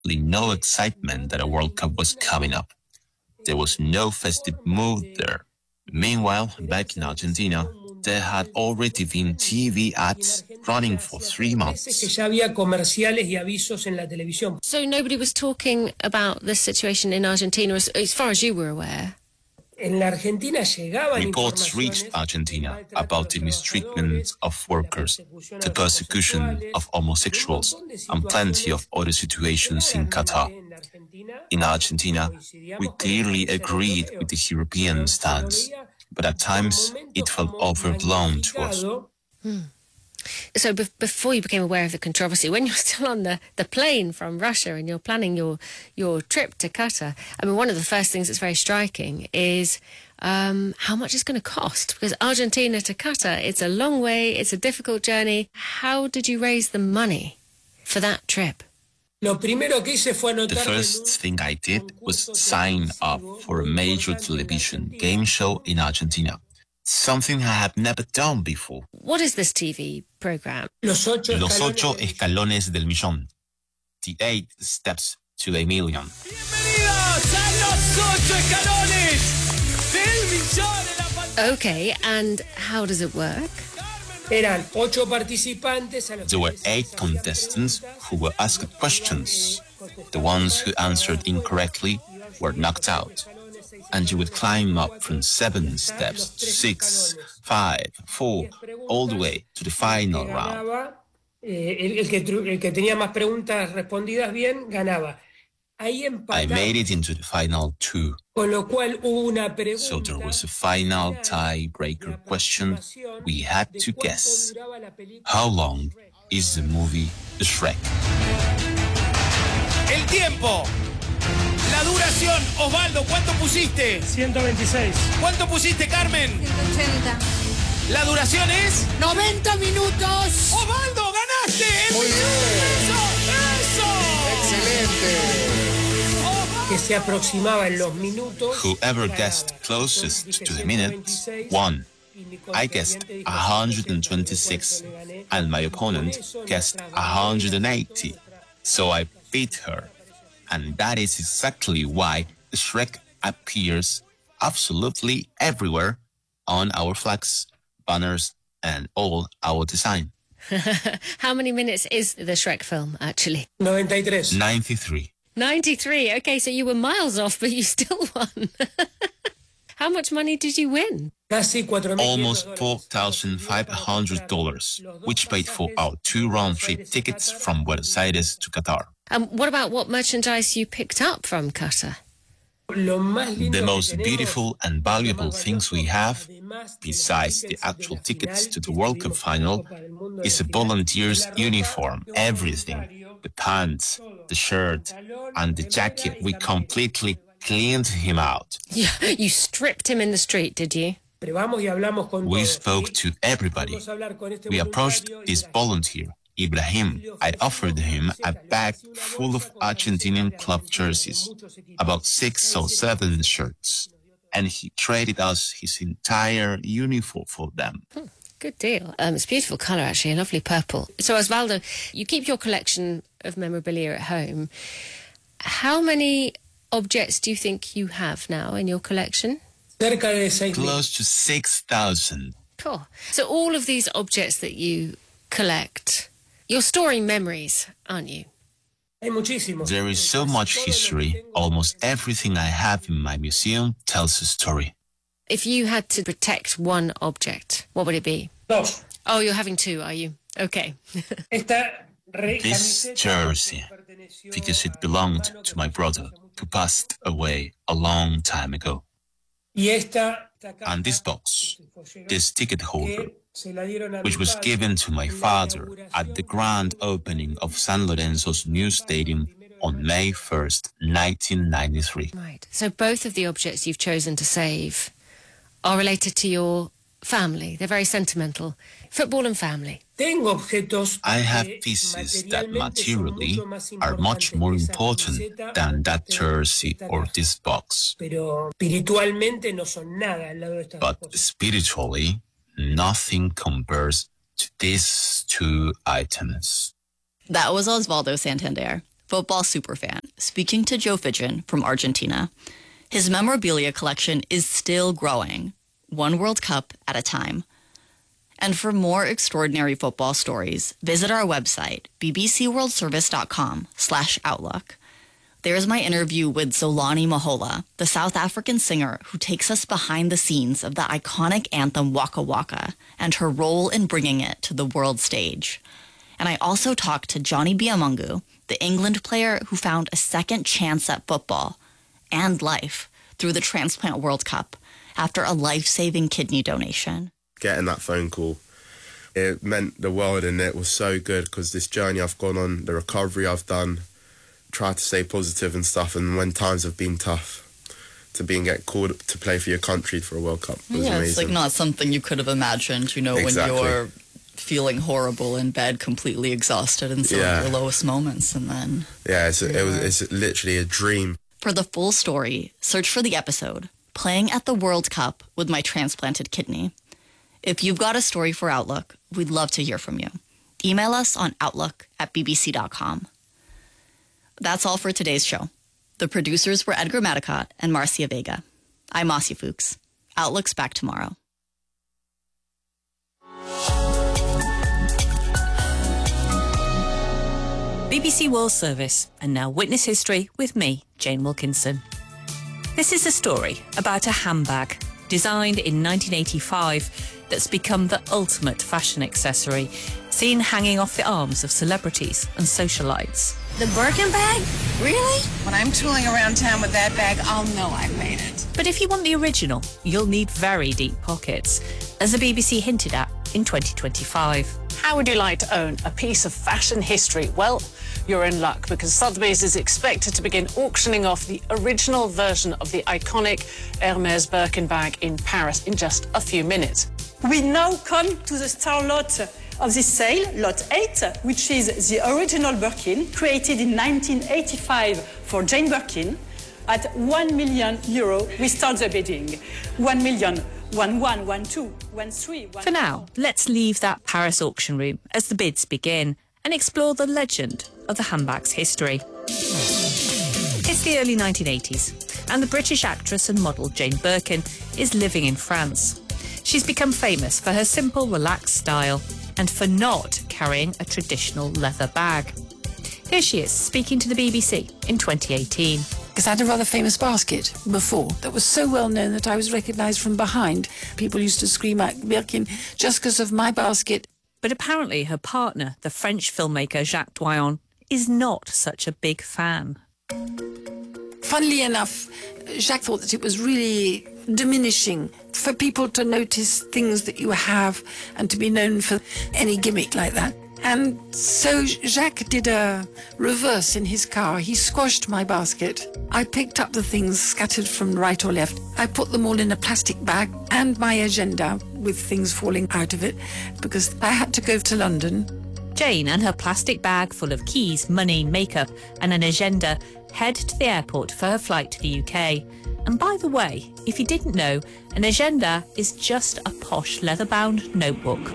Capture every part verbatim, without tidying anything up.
absolutely no excitement that a World Cup was coming up. There was no festive mood there. Meanwhile, back in Argentina, there had already been T V ads running for three months. So nobody was talking about this situation in Argentina as, as far as you were aware? Reports reached Argentina about the mistreatment of workers, the persecution of homosexuals, and plenty of other situations in Qatar. In Argentina, we clearly agreed with the European stance, but at times it felt overblown to us. Hmm. So be- before you became aware of the controversy, when you're still on the, the plane from Russia and you're planning your, your trip to Qatar, I mean, one of the first things that's very striking is um, how much it's going to cost. Because Argentina to Qatar, it's a long way, it's a difficult journey. How did you raise the money for that trip? The first thing I did was sign up for a major television game show in Argentina. Something I had never done before. What is this T V program? Los ocho, Los ocho escalones del millón. The eight steps to a million. Bienvenidos a los ocho escalones del millón. Okay, and how does it work? Eran ocho participantes. There were eight contestants who were asked questions. The ones who answered incorrectly were knocked out. And you would climb up from seven steps to six, five, four, all the way to the final round. El que, el que tenía más preguntas respondidas bien, ganaba. I made it into the final two. So there was a final tiebreaker question. We had to guess. How long is the movie Shrek? El tiempo. La duración. Osvaldo, ¿cuánto pusiste? ciento veintiséis. ¿Cuánto pusiste, Carmen? ciento ochenta. La duración es... noventa minutos. ¡Osvaldo, ganaste! Muy bien. ¡Eso! ¡Eso! ¡Excelente! Que se aproximaba en los minutos. Whoever guessed closest to the minute won. I guessed one hundred twenty-six and my opponent guessed one hundred eighty. So I beat her. And that is exactly why Shrek appears absolutely everywhere on our flags, banners, and all our design. How many minutes is the Shrek film, actually? ninety-three. ninety-three. ninety-three. Okay, so you were miles off, but you still won. How much money did you win? Almost four thousand five hundred dollars, which paid for our two round-trip tickets from Buenos Aires to Qatar. And um, what about what merchandise you picked up from Qatar? The most beautiful and valuable things we have, besides the actual tickets to the World Cup final, is a volunteer's uniform, everything. The pants, the shirt, and the jacket. We completely cleaned him out. Yeah, you stripped him in the street, did you? We spoke to everybody. We approached this volunteer, Ibrahim. I offered him a bag full of Argentinian club jerseys, about six or seven shirts, and he traded us his entire uniform for them. Hmm, good deal. Um, it's a beautiful colour, actually, a lovely purple. So, Osvaldo, you keep your collection of memorabilia at home. How many objects do you think you have now in your collection? Close to six thousand. Cool. So all of these objects that you collect, you're storing memories, aren't you? There is so much history. Almost everything I have in my museum tells a story. If you had to protect one object, what would it be? Dos. Oh, you're having two, are you? Okay. This jersey, because it belonged to my brother, who passed away a long time ago. And this box, this ticket holder, which was given to my father at the grand opening of San Lorenzo's new stadium on May first, nineteen ninety-three. Right. So both of the objects you've chosen to save are related to your family. They're very sentimental. Football and family. I have pieces that materially are much more important than that jersey or this box. But spiritually, nothing compares to these two items. That was Osvaldo Santander, football superfan, speaking to Joe Fidgen from Argentina. His memorabilia collection is still growing, one World Cup at a time. And for more extraordinary football stories, visit our website, bbcworldservice.com slash outlook. There's my interview with Zolani Mahola, the South African singer who takes us behind the scenes of the iconic anthem Waka Waka and her role in bringing it to the world stage. And I also talked to Johnny Biamungu, the England player who found a second chance at football and life through the Transplant World Cup after a life-saving kidney donation. Getting that phone call, it meant the world, and it was so good because this journey I've gone on, the recovery I've done, tried to stay positive and stuff, and when times have been tough, to be and get called to play for your country for a World Cup was yeah, amazing. It's like not something you could have imagined, you know, exactly. when you're feeling horrible in bed, completely exhausted in some yeah. of your lowest moments, and then... Yeah, it's, it was, it's literally a dream. For the full story, search for the episode, Playing at the World Cup with My Transplanted Kidney. If you've got a story for Outlook, we'd love to hear from you. Email us on outlook at b b c dot com. That's all for today's show. The producers were Edgar Madicott and Marcia Vega. I'm Marcia Fuchs. Outlook's back tomorrow. B B C World Service, and now Witness History with me, Jane Wilkinson. This is a story about a handbag designed in nineteen eighty-five that's become the ultimate fashion accessory, seen hanging off the arms of celebrities and socialites. The Birkin bag? Really? When I'm tooling around town with that bag, I'll know I've made it. But if you want the original, you'll need very deep pockets, as the B B C hinted at in twenty twenty-five. How would you like to own a piece of fashion history? Well, you're in luck, because Sotheby's is expected to begin auctioning off the original version of the iconic Hermès Birkin bag in Paris in just a few minutes. We now come to the star lot of this sale, lot eight, which is the original Birkin, created in nineteen eighty-five for Jane Birkin. At one million euro, we start the bidding. one million, one one, one two, one three, one For now, let's leave that Paris auction room as the bids begin and explore the legend of the handbag's history. It's the early nineteen eighties, and the British actress and model Jane Birkin is living in France. She's become famous for her simple, relaxed style and for not carrying a traditional leather bag. Here she is, speaking to the B B C in twenty eighteen. Because I had a rather famous basket before that was so well known that I was recognised from behind. People used to scream out Birkin just because of my basket. But apparently her partner, the French filmmaker Jacques Doyon, is not such a big fan. Funnily enough, Jacques thought that it was really diminishing for people to notice things that you have and to be known for any gimmick like that. And so Jacques did a reverse in his car. He squashed my basket. I picked up the things scattered from right or left. I put them all in a plastic bag and my agenda with things falling out of it because I had to go to London. Jane and her plastic bag full of keys, money, makeup and an agenda head to the airport for her flight to the U K. And by the way, if you didn't know, an agenda is just a posh leather-bound notebook.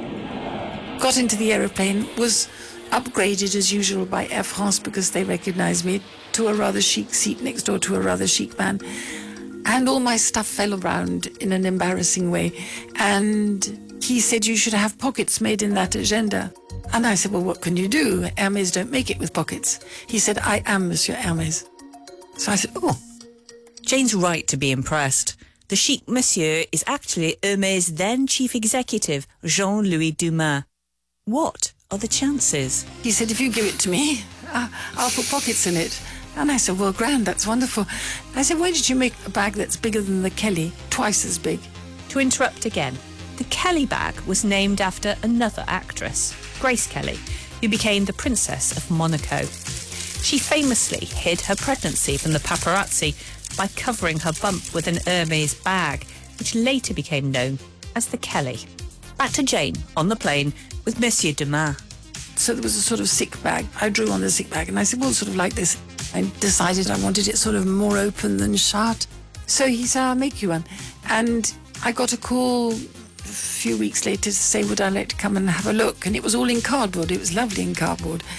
Got into the aeroplane, was upgraded as usual by Air France because they recognised me, to a rather chic seat next door to a rather chic man. And all my stuff fell around in an embarrassing way. And he said, you should have pockets made in that agenda. And I said, well, what can you do? Hermès don't make it with pockets. He said, I am Monsieur Hermès. So I said, oh. Jane's right to be impressed. The chic monsieur is actually Hermès' then chief executive, Jean-Louis Dumas. What are the chances? He said, if you give it to me, uh, I'll put pockets in it. And I said, well, grand, that's wonderful. I said, why did you make a bag that's bigger than the Kelly, twice as big? To interrupt again, the Kelly bag was named after another actress, Grace Kelly, who became the Princess of Monaco. She famously hid her pregnancy from the paparazzi by covering her bump with an Hermès bag, which later became known as the Kelly. Back to Jane on the plane with Monsieur Dumas. So there was a sort of sick bag. I drew on the sick bag and I said, well, sort of like this. I decided I wanted it sort of more open than shut. So he said, I'll make you one. And I got a call a few weeks later to say, would I like to come and have a look? And it was all in cardboard. It was lovely in cardboard.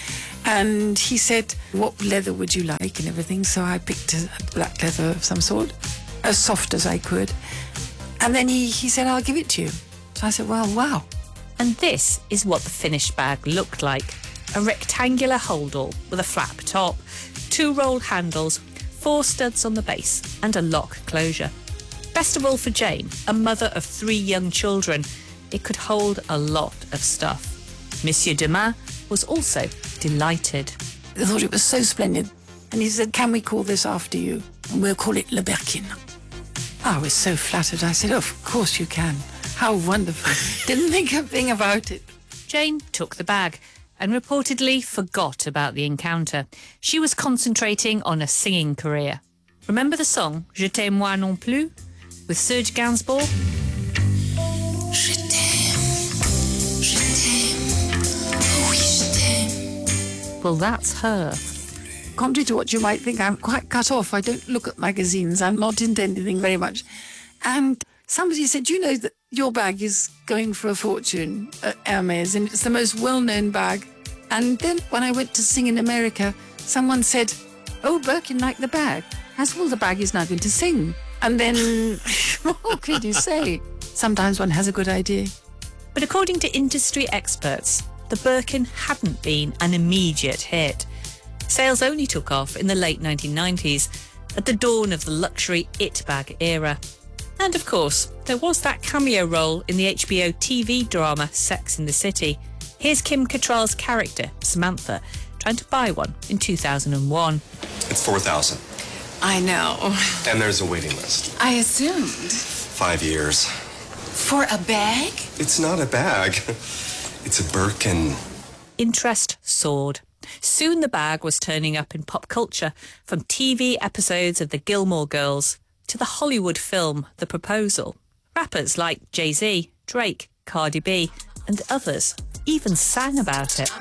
And he said, what leather would you like and everything? So I picked a black leather of some sort, as soft as I could. And then he, he said, I'll give it to you. So I said, well, wow. And this is what the finished bag looked like. A rectangular holdall with a flap top, two rolled handles, four studs on the base and a lock closure. Best of all for Jane, a mother of three young children, it could hold a lot of stuff. Monsieur Dumas was also delighted. I thought it was so splendid. And he said, can we call this after you? And we'll call it Le Birkin. I was so flattered. I said, of course you can. How wonderful. Didn't think a thing about it. Jane took the bag and reportedly forgot about the encounter. She was concentrating on a singing career. Remember the song Je t'aime moi non plus with Serge Gainsbourg? Je t'aime, je t'aime, oui je t'aime. Well, that's her. Contrary to what you might think, I'm quite cut off. I don't look at magazines. I'm not into anything very much. And somebody said, do you know that your bag is going for a fortune at Hermes, and it's the most well-known bag? And then when I went to sing in America, someone said, oh, Birkin liked the bag. I said, well, the bag is now going to sing. And then, what could you say? Sometimes one has a good idea. But according to industry experts, the Birkin hadn't been an immediate hit. Sales only took off in the late nineteen nineties, at the dawn of the luxury it bag era. And of course, there was that cameo role in the H B O T V drama Sex and the City. Here's Kim Cattrall's character, Samantha, trying to buy one in two thousand one. It's four thousand dollars. I know. And there's a waiting list. I assumed. Five years. For a bag? It's not a bag. It's a Birkin. Interest soared. Soon the bag was turning up in pop culture, from T V episodes of The Gilmore Girls to the Hollywood film The Proposal. Rappers like Jay-Z, Drake, Cardi B and others even sang about it.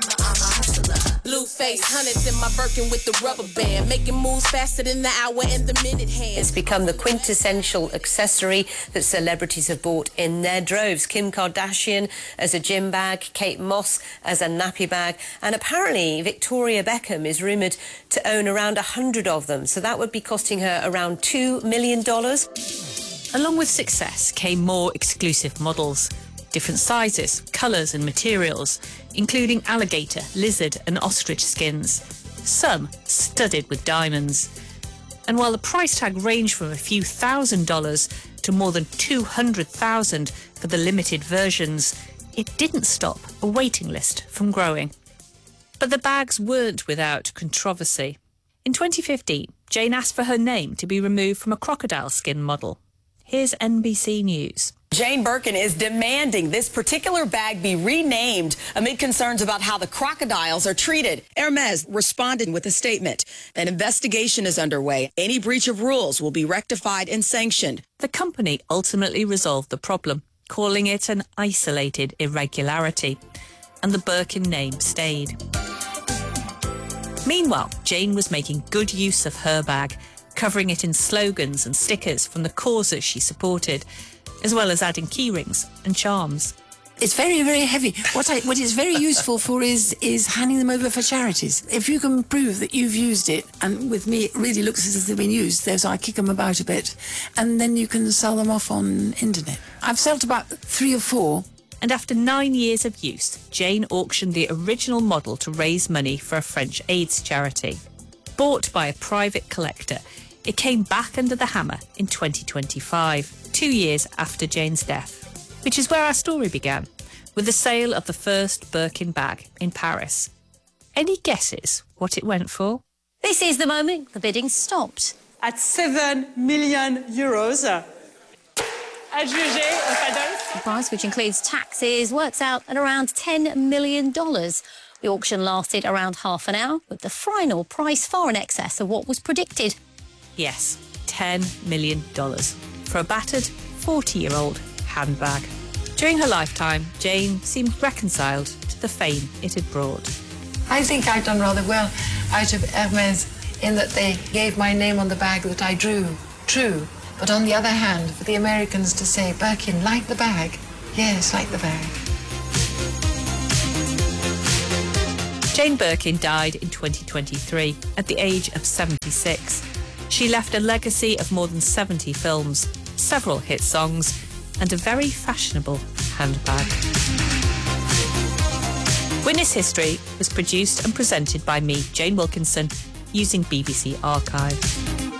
Blue face, hundreds in my Birkin with the rubber band, making moves faster than the hour and the minute hand. It's become the quintessential accessory that celebrities have bought in their droves. Kim Kardashian as a gym bag, Kate Moss as a nappy bag, and apparently Victoria Beckham is rumoured to own around a hundred of them, so that would be costing her around two million dollars. Along with success came more exclusive models. Different sizes, colours and materials, including alligator, lizard and ostrich skins, some studded with diamonds. And while the price tag ranged from a few thousand dollars to more than two hundred thousand for the limited versions, it didn't stop a waiting list from growing. But the bags weren't without controversy. In twenty fifteen, Jane asked for her name to be removed from a crocodile skin model. Here's N B C News. Jane Birkin is demanding this particular bag be renamed amid concerns about how the crocodiles are treated. Hermes responded with a statement. An investigation is underway. Any breach of rules will be rectified and sanctioned. The company ultimately resolved the problem, calling it an isolated irregularity, and the Birkin name stayed. Meanwhile, Jane was making good use of her bag, covering it in slogans and stickers from the causes she supported, as well as adding key rings and charms. It's very, very heavy. What I, what it's very useful for is is handing them over for charities. If you can prove that you've used it, and with me it really looks as if they've been used, there's I kick them about a bit, and then you can sell them off on internet. I've sold about three or four. And after nine years of use, Jane auctioned the original model to raise money for a French AIDS charity. Bought by a private collector, it came back under the hammer in twenty twenty-five, two years after Jane's death, which is where our story began, with the sale of the first Birkin bag in Paris. Any guesses what it went for? This is the moment the bidding stopped. At seven million euros. Adjugé au paddle. The price, which includes taxes, works out at around ten million dollars. The auction lasted around half an hour, with the final price far in excess of what was predicted. Yes, ten million dollars for a battered forty-year-old handbag. During her lifetime, Jane seemed reconciled to the fame it had brought. I think I've done rather well out of Hermes in that they gave my name on the bag that I drew. True. But on the other hand, for the Americans to say, Birkin, like the bag. Yes, like the bag. Jane Birkin died in twenty twenty-three at the age of seventy-six. She left a legacy of more than seventy films, several hit songs, and a very fashionable handbag. Witness History was produced and presented by me, Jane Wilkinson, using B B C Archive.